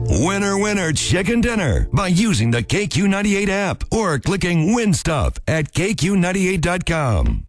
Winner, winner, chicken dinner by using the KQ98 app or clicking Win Stuff at KQ98.com.